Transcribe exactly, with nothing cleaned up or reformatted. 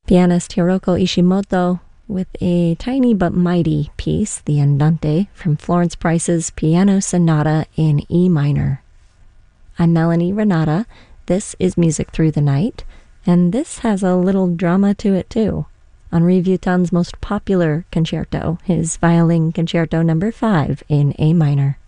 Pianist Hiroko Ishimoto with a tiny but mighty piece, the Andante, from Florence Price's Piano Sonata in E minor. I'm Melanie Renata. This is Music Through the Night, and this has a little drama to it too. Henri Vieuxtemps' most popular concerto, his Violin Concerto number five in A minor.